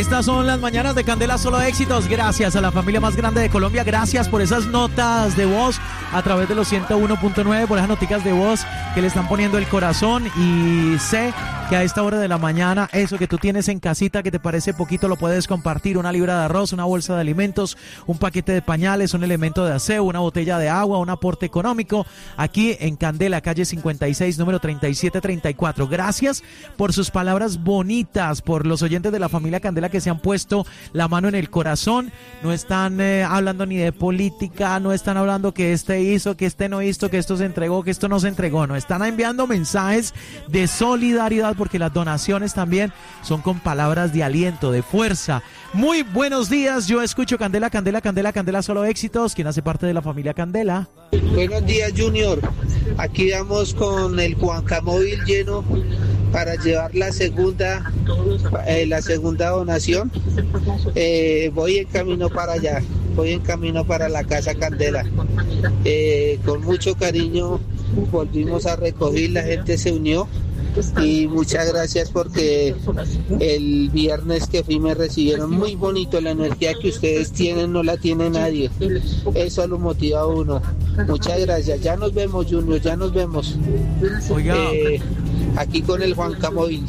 Estas son las mañanas de Candela Solo Éxitos. Gracias a la familia más grande de Colombia. Gracias por esas notas de voz a través de los 101.9, por esas noticas de voz que le están poniendo el corazón. Y sé que a esta hora de la mañana, eso que tú tienes en casita que te parece poquito, lo puedes compartir. Una libra de arroz, una bolsa de alimentos, un paquete de pañales, un elemento de aseo, una botella de agua, un aporte económico. Aquí en Candela, calle 56, número 3734. Gracias por sus palabras bonitas, por los oyentes de la familia Candela que se han puesto la mano en el corazón. No están hablando ni de política, no están hablando que este hizo, que este no hizo, que esto se entregó, que esto no se entregó. No, están enviando mensajes de solidaridad, porque las donaciones también son con palabras de aliento, de fuerza. Muy buenos días, yo escucho Candela, Candela, Candela, Candela Solo Éxitos. ¿Quién hace parte de la familia Candela? Buenos días, Junior. Aquí vamos con el Juancamóvil lleno para llevar la segunda donación. Voy en camino para allá, voy en camino para la Casa Candela. Con mucho cariño volvimos a recoger, la gente se unió. Y muchas gracias porque el viernes que fui me recibieron muy bonito. La energía que ustedes tienen no la tiene nadie. Eso lo motiva a uno. Muchas gracias. Ya nos vemos, Junior, ya nos vemos. Oiga, aquí con el Juancamóvil.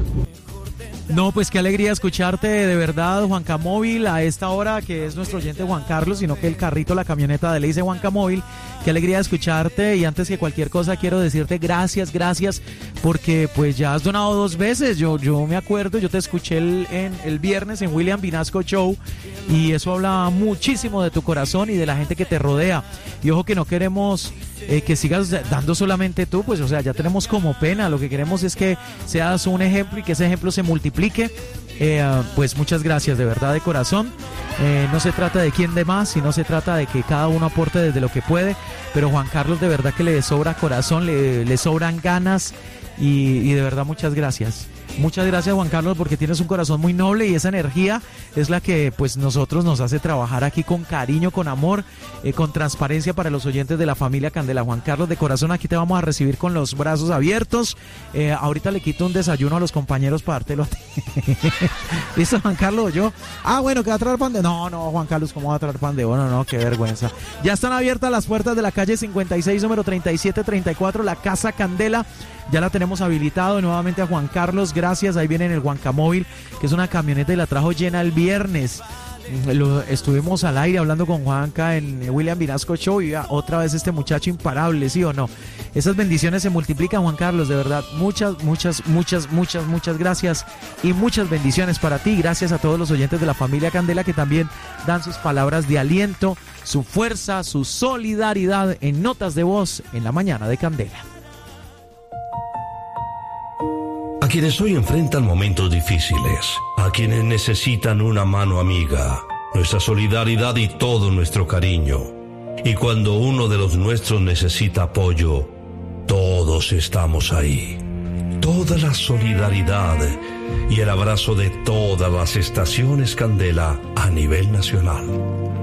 No, pues qué alegría escucharte, de verdad, Juancamóvil, a esta hora, que es nuestro oyente Juan Carlos, sino que el carrito, la camioneta de él dice Juancamóvil. Qué alegría escucharte, y antes que cualquier cosa quiero decirte gracias, porque pues ya has donado 2 veces. Yo me acuerdo, yo te escuché el viernes en William Vinasco Show, y eso habla muchísimo de tu corazón y de la gente que te rodea. Y ojo que no queremos que sigas dando solamente tú, pues o sea, ya tenemos como pena. Lo que queremos es que seas un ejemplo y que ese ejemplo se multiplique. Pues muchas gracias, de verdad, de corazón. No se trata de quién de más, sino se trata de que cada uno aporte desde lo que puede. Pero Juan Carlos, de verdad que le sobra corazón, le sobran ganas, y de verdad muchas gracias. Muchas gracias, Juan Carlos, porque tienes un corazón muy noble, y esa energía es la que pues nosotros nos hace trabajar aquí con cariño, con amor, con transparencia para los oyentes de la familia Candela. Juan Carlos, de corazón, aquí te vamos a recibir con los brazos abiertos. Ahorita le quito un desayuno a los compañeros para dártelo a ti. ¿Listo, Juan Carlos? ¿Yo? Bueno, ¿que va a traer pan de...? No, Juan Carlos, ¿cómo va a traer pan de...? No, qué vergüenza. Ya están abiertas las puertas de la calle 56, número 3734, la Casa Candela. Ya la tenemos habilitado nuevamente a Juan Carlos. Gracias, ahí viene en el Juancamóvil, que es una camioneta, y la trajo llena el viernes. Estuvimos al aire hablando con Juanca en William Vinasco Show, y otra vez este muchacho imparable, ¿sí o no? Esas bendiciones se multiplican, Juan Carlos, de verdad. Muchas gracias, y muchas bendiciones para ti. Gracias a todos los oyentes de la familia Candela que también dan sus palabras de aliento, su fuerza, su solidaridad en notas de voz en la mañana de Candela. A quienes hoy enfrentan momentos difíciles, a quienes necesitan una mano amiga, nuestra solidaridad y todo nuestro cariño. Y cuando uno de los nuestros necesita apoyo, todos estamos ahí. Toda la solidaridad y el abrazo de todas las estaciones Candela a nivel nacional.